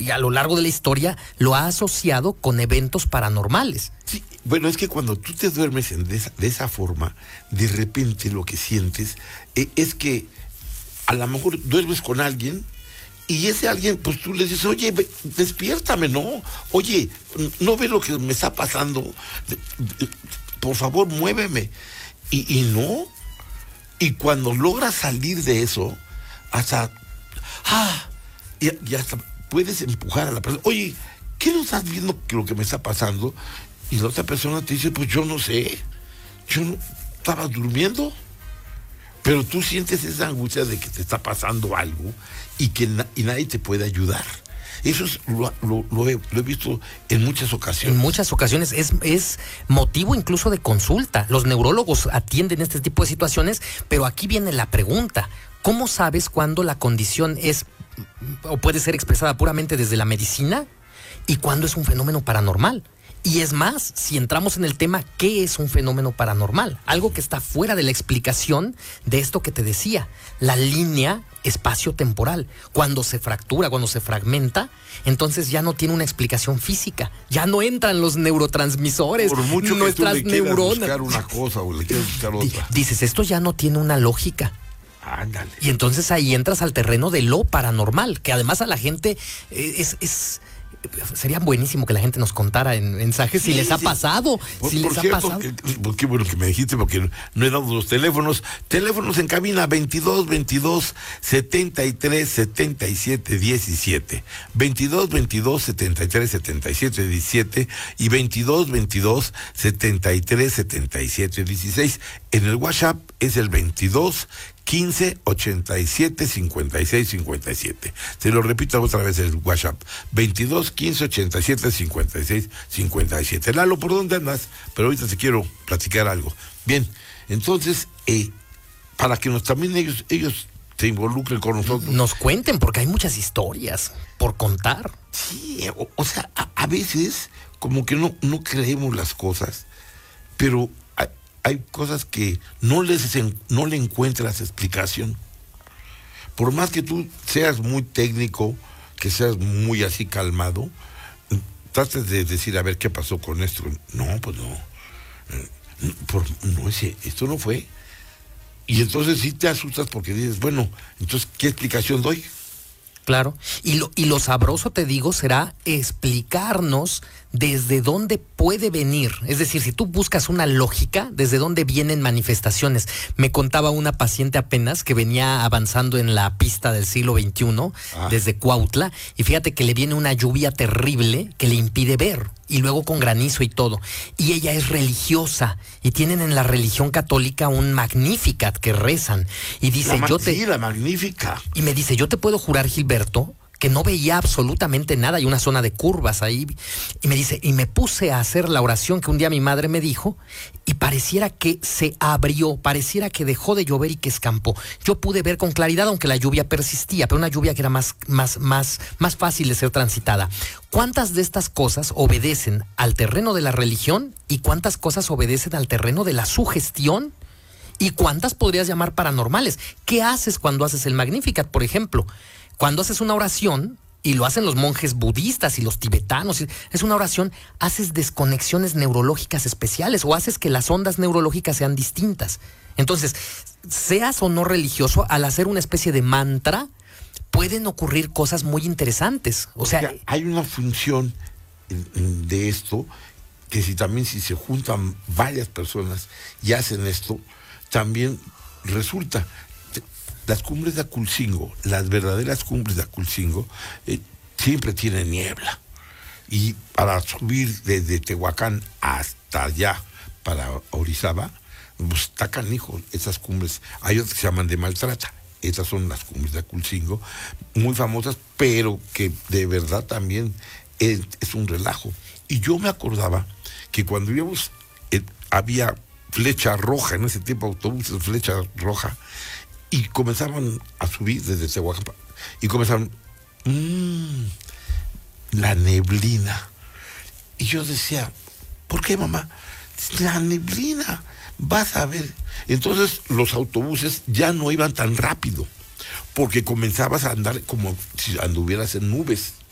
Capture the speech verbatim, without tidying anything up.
y a lo largo de la historia lo ha asociado con eventos paranormales. Sí, bueno, es que cuando tú te duermes en de, esa, de esa forma, de repente lo que sientes eh, es que a lo mejor duermes con alguien y ese alguien, pues tú le dices, oye, ve, despiértame, ¿no? Oye, ¿no ves lo que me está pasando? Por favor, muéveme. Y, y no. Y cuando logras salir de eso, hasta, ah, y, y hasta puedes empujar a la persona. Oye, ¿qué no estás viendo que lo que me está pasando? Y la otra persona te dice, pues yo no sé. Yo no estaba durmiendo. Pero tú sientes esa angustia de que te está pasando algo y que na- y nadie te puede ayudar. Eso es, lo, lo, lo, he, lo he visto en muchas ocasiones. En muchas ocasiones es, es motivo incluso de consulta. Los neurólogos atienden este tipo de situaciones, pero aquí viene la pregunta. ¿Cómo sabes cuándo la condición es o puede ser expresada puramente desde la medicina y cuándo es un fenómeno paranormal? Y es más, si entramos en el tema, ¿qué es un fenómeno paranormal? Algo que está fuera de la explicación de esto que te decía, la línea espacio-temporal. Cuando se fractura, cuando se fragmenta, entonces ya no tiene una explicación física. Ya no entran los neurotransmisores, Por mucho que nuestras tú le quieras neuronas. buscar una cosa o le quieras buscar otra. Dices, esto ya no tiene una lógica. Ándale. Y entonces ahí entras al terreno de lo paranormal, que además a la gente eh, es... es sería buenísimo que la gente nos contara en mensajes sí, si les ha sí. pasado. Por, si por les cierto, ha pasado. Que, pues, qué bueno que me dijiste, porque no he dado los teléfonos. Teléfonos en cabina veintidós veintidós setenta y tres setenta y siete diecisiete. veintidós veintidós setenta y tres setenta y siete diecisiete y veintidós veintidós setenta y tres setenta y siete dieciséis. En el WhatsApp es el veintidós quince ochenta y siete cincuenta y seis cincuenta y siete. Se lo repito otra vez el WhatsApp. veintidós quince ochenta y siete cincuenta y seis cincuenta y siete. Lalo, ¿por dónde andas? Pero ahorita te quiero platicar algo. Bien, entonces, eh, para que nos también ellos, ellos se involucren con nosotros. Nos cuenten, porque hay muchas historias por contar. Sí, o, o sea, a, a veces como que no, no creemos las cosas, pero hay cosas que no, les, no le encuentras explicación. Por más que tú seas muy técnico, que seas muy así calmado, trates de decir, a ver, ¿qué pasó con esto? No, pues no. Por, no ese, esto no fue. Y entonces sí te asustas porque dices, bueno, entonces, ¿qué explicación doy? Claro, y lo, y lo sabroso, te digo, será explicarnos desde dónde puede venir. Es decir, si tú buscas una lógica, desde dónde vienen manifestaciones. Me contaba una paciente apenas que venía avanzando en la pista del siglo veintiuno, ah. desde Cuautla, y fíjate que le viene una lluvia terrible que le impide ver, y luego con granizo y todo. Y ella es religiosa, y tienen en la religión católica un Magnificat que rezan. Y dice, la yo te... Sí, la Magnífica. Y me dice, yo te puedo jurar, Gilberto, que no veía absolutamente nada, hay una zona de curvas ahí, y me dice, y me puse a hacer la oración que un día mi madre me dijo, y pareciera que se abrió, pareciera que dejó de llover y que escampó. Yo pude ver con claridad, aunque la lluvia persistía, pero una lluvia que era más, más, más, más fácil de ser transitada. ¿Cuántas de estas cosas obedecen al terreno de la religión y cuántas cosas obedecen al terreno de la sugestión? ¿Y cuántas podrías llamar paranormales? ¿Qué haces cuando haces el Magnificat, por ejemplo? Cuando haces una oración, y lo hacen los monjes budistas y los tibetanos, es una oración, haces desconexiones neurológicas especiales o haces que las ondas neurológicas sean distintas. Entonces, seas o no religioso, al hacer una especie de mantra, pueden ocurrir cosas muy interesantes. O sea, o sea hay una función de esto, que si también si se juntan varias personas y hacen esto, también resulta... Las cumbres de Aculcingo, las verdaderas cumbres de Aculcingo, eh, siempre tienen niebla. Y para subir desde Tehuacán hasta allá, para Orizaba, pues está canijo esas cumbres. Hay otras que se llaman de Maltrata. Estas son las cumbres de Aculcingo, muy famosas, pero que de verdad también es, es un relajo. Y yo me acordaba que cuando íbamos, eh, había flecha roja, en ese tiempo autobuses, flecha roja, y comenzaban a subir desde Tehuacán y comenzaban mmm, la neblina, y yo decía, ¿por qué, mamá? La neblina, vas a ver. Entonces los autobuses ya no iban tan rápido porque comenzabas a andar como si anduvieras en nubes.